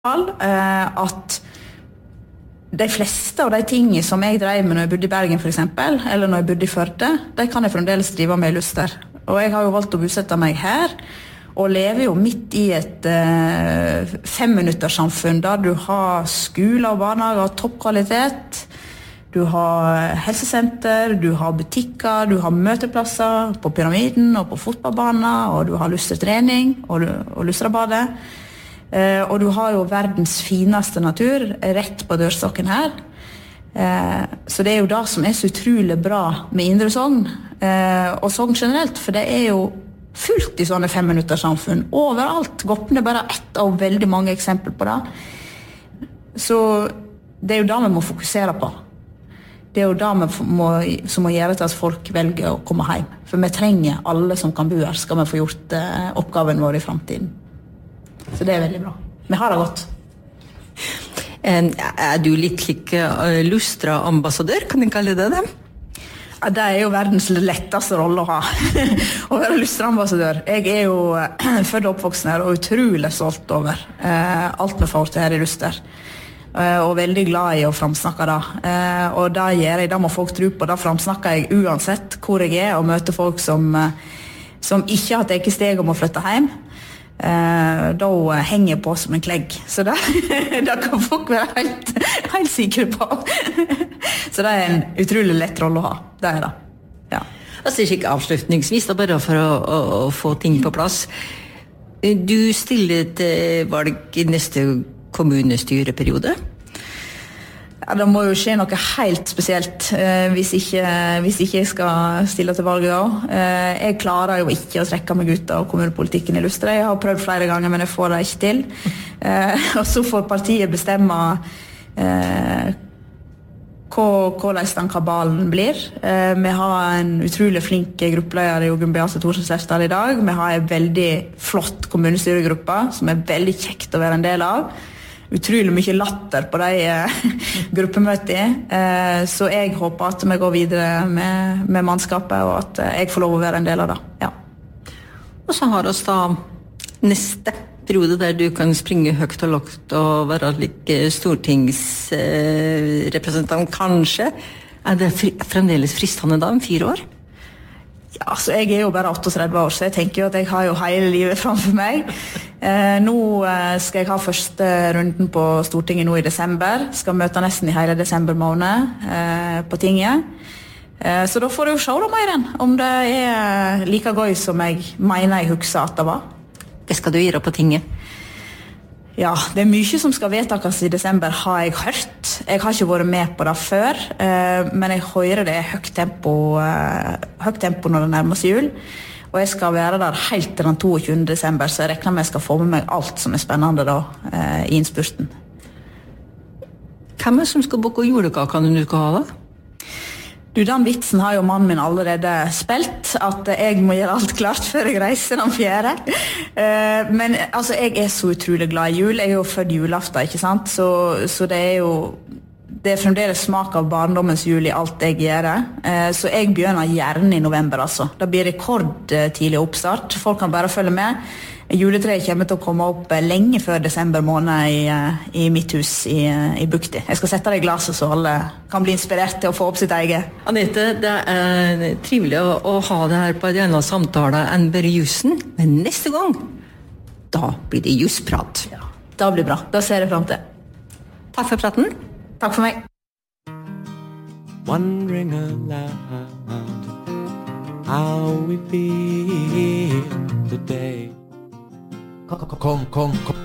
at de fleste av de tingene som jeg drev med når jeg bodde i Bergen for eksempel, eller når jeg bodde i Førde, de kan jeg fremdeles drive med i Luster. Og jeg har jo valgt å bosette meg her, og lever jo midt i et 5-minutterssamfunn der du har skole og barnehager av toppkvalitet, du har helsesenter, du har butikker, du har møteplasser på Pyramiden og på fotballbaner, og du har Lustertrening og Lustrabadet. Og du har jo verdens fineste natur rett på dørstokken her. Så det er jo det som er så utrolig bra med Indre Sogn, og Sogn generelt, for det er jo fullt i sånne 5-minutterssamfunn overalt. Goppen er bare ett av veldig mange eksempler på det. Så det er jo det vi må fokusere på. Det er jo det som må gjøre til at folk velger å komme hjem. For vi trenger alle som kan bo her, skal vi få gjort oppgaven vår i fremtiden. Så det er veldig bra. Vi har det godt. Er du litt slik Lustra-ambassadør, kan jeg kalle det det? Ja, det er jo verdens letteste rolle å ha, å være Lustra-ambassadør. Jeg er jo født og oppvoksen her, og utrolig stolt over alt vi får til her i Luster. Og veldig glad i å framsnakke det. Og det gjør jeg, det må folk tro på, det framsnakker jeg uansett hvor jeg er, og møter folk som ikke har tatt steg om å flytte hjem. Da henger jeg på som en klegg. Så det kan folk være helt sikre på. Så det er en utrolig lett rolle å ha. Det er det. Ja. Altså ikke avslutningsvis, da bare for å få ting på plass. Du stiller til valg i neste kommunestyreperiode? Ja, det må jo skje noe helt spesielt hvis ikke jeg skal stille til valget da. Jeg klarer jo ikke å trekke meg ut av kommunepolitikken i Luster. Jeg har prøvd flere ganger, men jeg får det ikke til. Og så får partiet bestemme hvordan den kabalen blir. Vi har en utrolig flink gruppeleder i Gunn Beate Thorsen Sefstad i dag. Vi har en veldig flott kommunestyregruppe som er veldig kjekt å være en del av. Utrolig mye latter på de gruppemøtene, så jeg håper at vi går videre med mannskapet, og at jeg får lov å være en del av det. Ja. Og så har vi da neste periode der du kan springe høyt og lågt og være like stortingsrepresentant, kanskje. Er det fremdeles fristende da, om 4 år? Ja, så jeg er jo bare 38 år, så jeg tenker jo at jeg har jo hele livet framfor meg. Nå skal jeg ha første runden på Stortinget nå i desember. Skal møte nesten i hele desember måned på tinget. Så da får jeg jo se da mer enn, om det er like gøy som jeg mener jeg husker at det var. Hva skal du gjøre på tinget? Ja, det er mye som skal vedtakes i desember, har jeg hørt. Jeg har ikke vært med på det før, men jeg hører det er høyt tempo når det nærmer seg jul. Og jeg skal være der helt til den 22. desember, så jeg regner med jeg skal få med meg alt som er spennende da, i innspurten. Hvem er det som skal bake julekaka når du skal ha det? Du, den vitsen har jo mannen min allerede spilt, at jeg må gjøre alt klart før jeg reiser den 4. Men altså, jeg er så utrolig glad i jul. Jeg er jo født julaften, ikke sant? Så det er jo... Det er fremdeles smak av barndommens jul i alt jeg gjør. Så jeg begynner gjerne i november, altså. Det blir rekordtidlig oppstart. Folk kan bare følge med. Juletreet kommer til å komme opp lenge før desember måned i mitt hus i Bukti. Jeg skal sette det i glasset så alle kan bli inspirert til å få opp sitt eget. Anette, det er trivelig å ha det her på en annen samtale enn bare jussen. Men neste gang, da blir det jussprat. Ja, da blir bra. Da ser jeg frem til. Takk for praten. Takk for meg. Wondering aloud how we feel today. Kom.